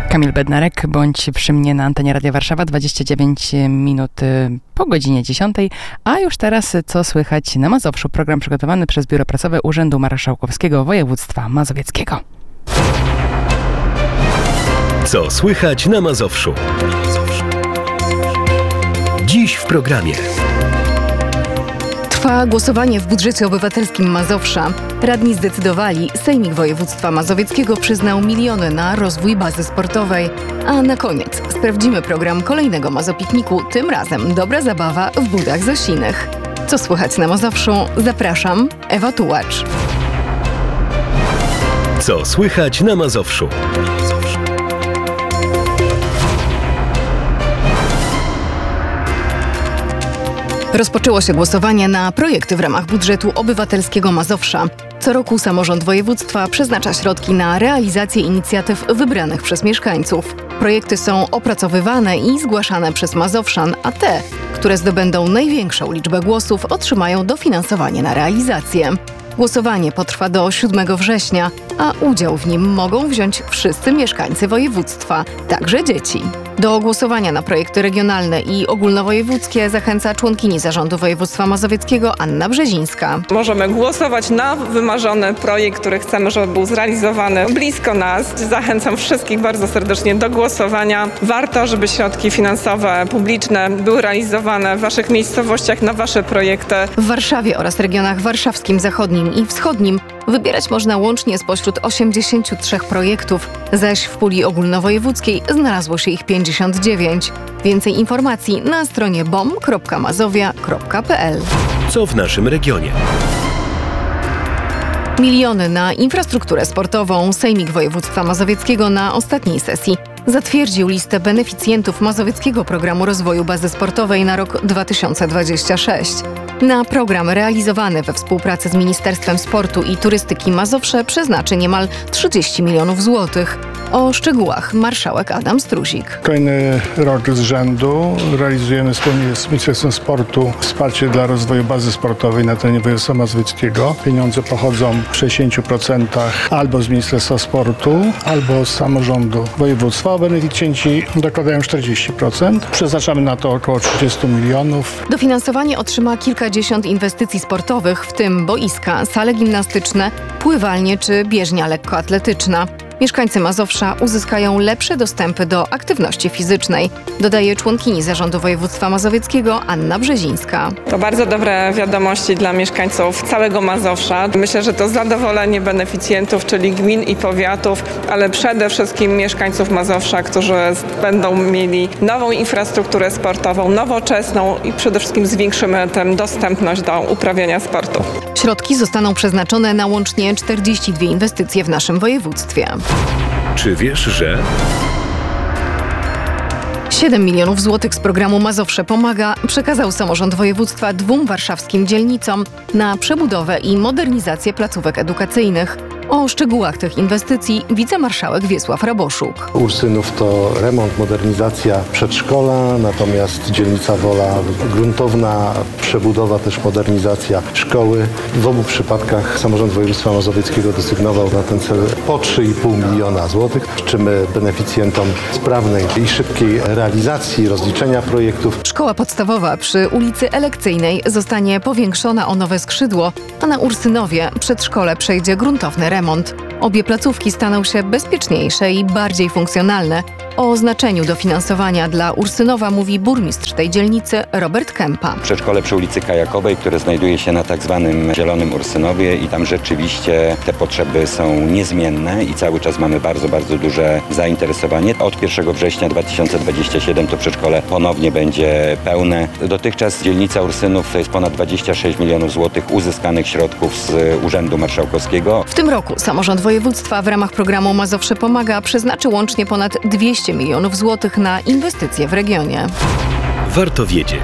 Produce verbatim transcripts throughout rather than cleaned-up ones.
Kamil Bednarek, bądź przy mnie na antenie Radia Warszawa, dwadzieścia dziewięć minut po godzinie dziesiątej, a już teraz co słychać na Mazowszu, program przygotowany przez Biuro Prasowe Urzędu Marszałkowskiego Województwa Mazowieckiego. Co słychać na Mazowszu? Dziś w programie. Trwa głosowanie w budżecie obywatelskim Mazowsza. Radni zdecydowali, Sejmik Województwa Mazowieckiego przyznał miliony na rozwój bazy sportowej. A na koniec sprawdzimy program kolejnego Mazopikniku, tym razem dobra zabawa w Budach Zosinych. Co słychać na Mazowszu? Zapraszam, Ewa Tułacz. Co słychać na Mazowszu? Rozpoczęło się głosowanie na projekty w ramach budżetu obywatelskiego Mazowsza. Co roku samorząd województwa przeznacza środki na realizację inicjatyw wybranych przez mieszkańców. Projekty są opracowywane i zgłaszane przez Mazowszan, a te, które zdobędą największą liczbę głosów, otrzymają dofinansowanie na realizację. Głosowanie potrwa do siódmego września, a udział w nim mogą wziąć wszyscy mieszkańcy województwa, także dzieci. Do głosowania na projekty regionalne i ogólnowojewódzkie zachęca członkini Zarządu Województwa Mazowieckiego Anna Brzezińska. Możemy głosować na wymarzony projekt, który chcemy, żeby był zrealizowany blisko nas. Zachęcam wszystkich bardzo serdecznie do głosowania. Warto, żeby środki finansowe, publiczne były realizowane w waszych miejscowościach na wasze projekty. W Warszawie oraz regionach warszawskim, zachodnim i wschodnim wybierać można łącznie spośród osiemdziesięciu trzech projektów, zaś w puli ogólnowojewódzkiej znalazło się ich pięćdziesiąt dziewięć. Więcej informacji na stronie bom kropka mazowia kropka p l. Co w naszym regionie? Miliony na infrastrukturę sportową. Sejmik Województwa Mazowieckiego na ostatniej sesji zatwierdził listę beneficjentów Mazowieckiego Programu Rozwoju Bazy Sportowej na rok dwa tysiące dwudziesty szósty. Na program realizowany we współpracy z Ministerstwem Sportu i Turystyki Mazowsze przeznaczy niemal trzydzieści milionów złotych. O szczegółach marszałek Adam Struzik. Kolejny rok z rzędu realizujemy wspólnie z Ministerstwem Sportu wsparcie dla rozwoju bazy sportowej na terenie województwa mazowieckiego. Pieniądze pochodzą w sześćdziesięciu procentach albo z Ministerstwa Sportu, albo z samorządu województwa, a beneficjenci dokładają czterdzieści procent. Przeznaczamy na to około trzydzieści milionów. Dofinansowanie otrzyma kilkadziesiąt inwestycji sportowych, w tym boiska, sale gimnastyczne, pływalnie czy bieżnia lekkoatletyczna. Mieszkańcy Mazowsza uzyskają lepsze dostępy do aktywności fizycznej, dodaje członkini Zarządu Województwa Mazowieckiego Anna Brzezińska. To bardzo dobre wiadomości dla mieszkańców całego Mazowsza. Myślę, że to zadowolenie beneficjentów, czyli gmin i powiatów, ale przede wszystkim mieszkańców Mazowsza, którzy będą mieli nową infrastrukturę sportową, nowoczesną i przede wszystkim zwiększymy tę dostępność do uprawiania sportu. Środki zostaną przeznaczone na łącznie czterdzieści dwie inwestycje w naszym województwie. Czy wiesz, że... siedem milionów złotych z programu Mazowsze Pomaga przekazał samorząd województwa dwóm warszawskim dzielnicom na przebudowę i modernizację placówek edukacyjnych. O szczegółach tych inwestycji wicemarszałek Wiesław Raboszuk. Ursynów to remont, modernizacja przedszkola, natomiast dzielnica Wola gruntowna przebudowa, też modernizacja szkoły. W obu przypadkach samorząd województwa mazowieckiego desygnował na ten cel po trzy i pół miliona złotych. Życzymy beneficjentom sprawnej i szybkiej realizacji, rozliczenia projektów. Szkoła podstawowa przy ulicy Elekcyjnej zostanie powiększona o nowe skrzydło, a na Ursynowie przedszkole przejdzie gruntowny remont. Obie placówki staną się bezpieczniejsze i bardziej funkcjonalne. O znaczeniu dofinansowania dla Ursynowa mówi burmistrz tej dzielnicy Robert Kępa. Przedszkole przy ulicy Kajakowej, które znajduje się na tak zwanym Zielonym Ursynowie i tam rzeczywiście te potrzeby są niezmienne i cały czas mamy bardzo, bardzo duże zainteresowanie. Od pierwszego września dwa tysiące dwudziestego siódmego to przedszkole ponownie będzie pełne. Dotychczas dzielnica Ursynów to jest ponad dwadzieścia sześć milionów złotych uzyskanych środków z Urzędu Marszałkowskiego. W tym roku samorząd województwa w ramach programu Mazowsze Pomaga przeznaczy łącznie ponad dwieście milionów złotych na inwestycje w regionie. Warto wiedzieć.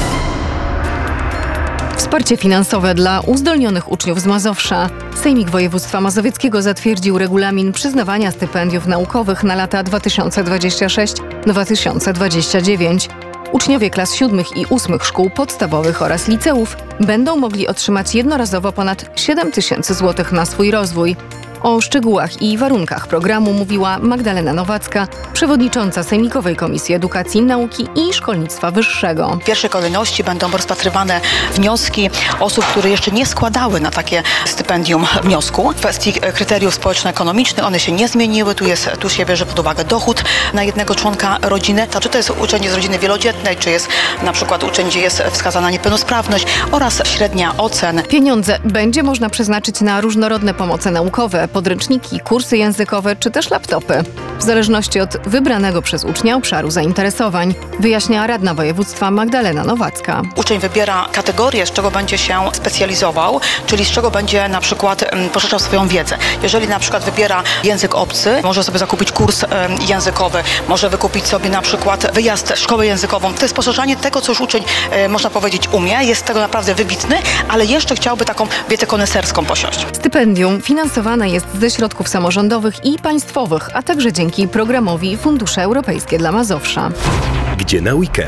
Wsparcie finansowe dla uzdolnionych uczniów z Mazowsza. Sejmik Województwa Mazowieckiego zatwierdził regulamin przyznawania stypendiów naukowych na lata dwa tysiące dwudziesty szósty do dwa tysiące dwudziestego dziewiątego. Uczniowie klas siódmych i ósmych szkół podstawowych oraz liceów będą mogli otrzymać jednorazowo ponad siedem tysięcy złotych na swój rozwój. O szczegółach i warunkach programu mówiła Magdalena Nowacka, przewodnicząca Sejmikowej Komisji Edukacji, Nauki i Szkolnictwa Wyższego. W pierwszej kolejności będą rozpatrywane wnioski osób, które jeszcze nie składały na takie stypendium wniosku. W kwestii kryteriów społeczno-ekonomicznych one się nie zmieniły. Tu, jest, tu się bierze pod uwagę dochód na jednego członka rodziny. To, czy to jest uczeń z rodziny wielodzietnej, czy jest na przykład uczeń, gdzie jest wskazana niepełnosprawność oraz średnia ocen. Pieniądze będzie można przeznaczyć na różnorodne pomoce naukowe, podręczniki, kursy językowe czy też laptopy. W zależności od wybranego przez ucznia obszaru zainteresowań, wyjaśnia radna województwa Magdalena Nowacka. Uczeń wybiera kategorię, z czego będzie się specjalizował, czyli z czego będzie na przykład um, poszerzał swoją wiedzę. Jeżeli na przykład wybiera język obcy, może sobie zakupić kurs um, językowy, może wykupić sobie na przykład wyjazd, szkołę językową. To jest poszerzanie tego, co już uczeń, um, można powiedzieć, umie, jest tego naprawdę wybitny, ale jeszcze chciałby taką wiedzę koneserską posiąść. Stypendium finansowane jest ze środków samorządowych i państwowych, a także dzięki programowi Fundusze Europejskie dla Mazowsza. Gdzie na weekend?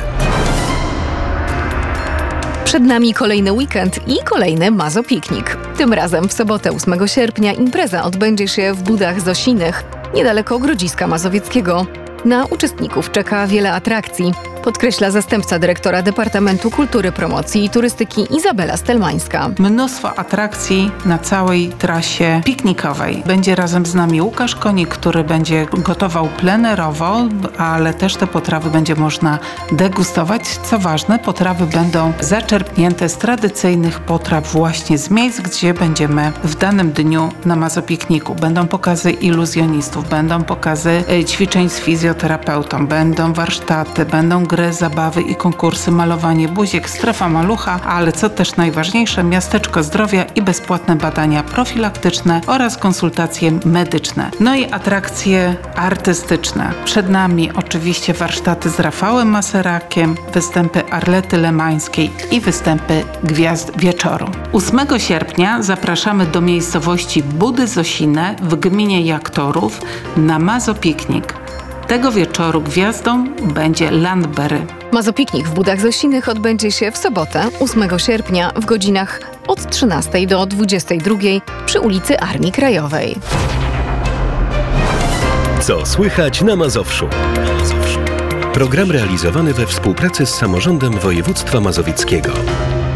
Przed nami kolejny weekend i kolejny Mazopiknik. Tym razem w sobotę ósmego sierpnia impreza odbędzie się w Budach Zosinych, niedaleko Grodziska Mazowieckiego. Na uczestników czeka wiele atrakcji, podkreśla zastępca dyrektora Departamentu Kultury, Promocji i Turystyki Izabela Stelmańska. Mnóstwo atrakcji na całej trasie piknikowej. Będzie razem z nami Łukasz Konik, który będzie gotował plenerowo, ale też te potrawy będzie można degustować. Co ważne, potrawy będą zaczerpnięte z tradycyjnych potraw właśnie z miejsc, gdzie będziemy w danym dniu na Mazopikniku. Będą pokazy iluzjonistów, będą pokazy ćwiczeń z fizjoterapeutą, będą warsztaty, będą gry, zabawy i konkursy, malowanie buziek, strefa malucha, ale co też najważniejsze, miasteczko zdrowia i bezpłatne badania profilaktyczne oraz konsultacje medyczne. No i atrakcje artystyczne. Przed nami oczywiście warsztaty z Rafałem Maserakiem, występy Arlety Lemańskiej i występy Gwiazd Wieczoru. ósmego sierpnia zapraszamy do miejscowości Budy Zosine w gminie Jaktorów na Mazopiknik. Tego wieczoru gwiazdą będzie Landberry. Mazopiknik w Budach Zosinych odbędzie się w sobotę, ósmego sierpnia w godzinach od trzynastej do dwudziestej drugiej przy ulicy Armii Krajowej. Co słychać na Mazowszu? Program realizowany we współpracy z Samorządem Województwa Mazowieckiego.